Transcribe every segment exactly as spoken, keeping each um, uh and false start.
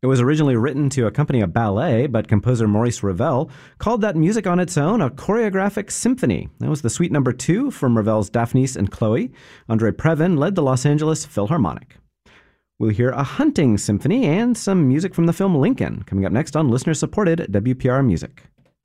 It was originally written to accompany a ballet, but composer Maurice Ravel called that music on its own a choreographic symphony. That was the suite number two from Ravel's Daphnis and Chloe. Andre Previn led the Los Angeles Philharmonic. We'll hear a hunting symphony and some music from the film Lincoln, coming up next on listener-supported W P R Music.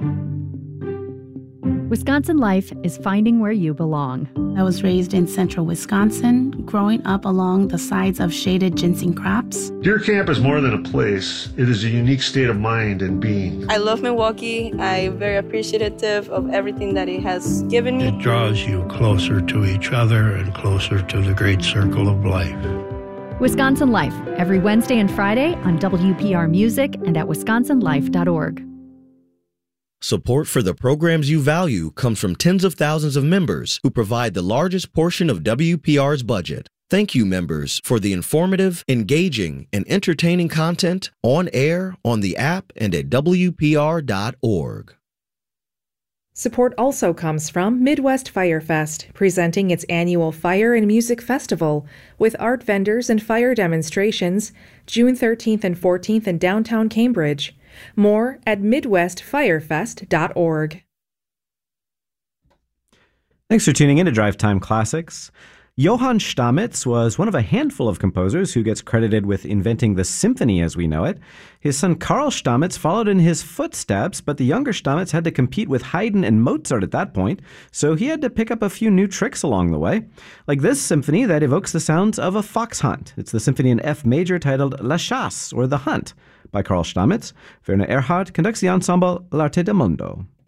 Wisconsin Life is finding where you belong. I was raised in central Wisconsin, growing up along the sides of shaded ginseng crops. Deer Camp is more than a place. It is a unique state of mind and being. I love Milwaukee. I'm very appreciative of everything that it has given me. It draws you closer to each other and closer to the great circle of life. Wisconsin Life, every Wednesday and Friday on W P R Music and at wisconsin life dot org. Support for the programs you value comes from tens of thousands of members who provide the largest portion of W P R's budget. Thank you, members, for the informative, engaging, and entertaining content on air, on the app, and at W P R dot org. Support also comes from Midwest Fire Fest, presenting its annual Fire and Music Festival with art vendors and fire demonstrations June thirteenth and fourteenth in downtown Cambridge. More at midwest fire fest dot org. Thanks for tuning in to Drive Time Classics. Johann Stamitz was one of a handful of composers who gets credited with inventing the symphony as we know it. His son Karl Stamitz followed in his footsteps, but the younger Stamitz had to compete with Haydn and Mozart at that point, so he had to pick up a few new tricks along the way, like this symphony that evokes the sounds of a fox hunt. It's the symphony in F major titled La Chasse, or The Hunt, by Karl Stamitz. Werner Erhard conducts the ensemble L'Arte del Mondo.